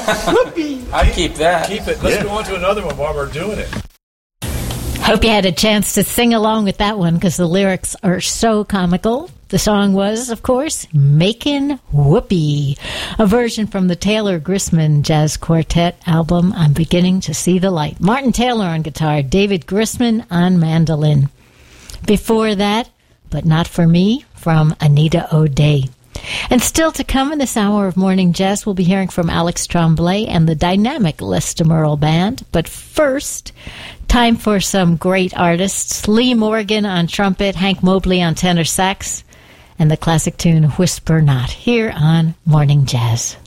I'd keep that. Keep it. Let's go on to another one while we're doing it. Hope you had a chance to sing along with that one because the lyrics are so comical. The song was, of course, Makin' Whoopee, a version from the Taylor Grissman Jazz Quartet album, I'm Beginning to See the Light. Martin Taylor on guitar, David Grissman on mandolin. Before that, But Not For Me, from Anita O'Day. And still to come in this hour of Morning Jazz, we'll be hearing from Alex Tremblay and the dynamic Lester Merle Band. But first, time for some great artists. Lee Morgan on trumpet, Hank Mobley on tenor sax, and the classic tune Whisper Not, here on Morning Jazz.